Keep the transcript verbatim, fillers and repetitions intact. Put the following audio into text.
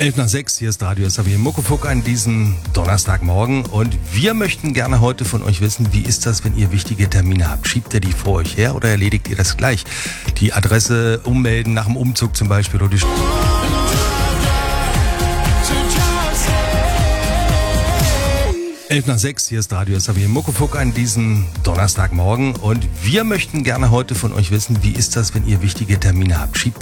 elf nach sechs, hier ist Radio S A B Muckefuck an diesem Donnerstagmorgen und wir möchten gerne heute von euch wissen, wie ist das, wenn ihr wichtige Termine habt? Schiebt ihr die vor euch her oder erledigt ihr das gleich? Die Adresse ummelden nach dem Umzug zum Beispiel oder die elf nach sechs, hier ist Radio S A B Muckefuck an diesem Donnerstagmorgen und wir möchten gerne heute von euch wissen, wie ist das, wenn ihr wichtige Termine habt? Schiebt